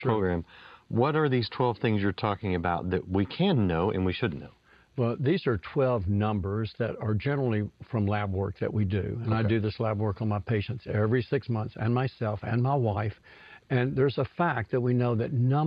program. What are these 12 things you're talking about that we can know and we should know? Well, these are 12 numbers that are generally from lab work that we do. And I do this lab work on my patients every 6 months, and myself and my wife. And there's a fact that we know that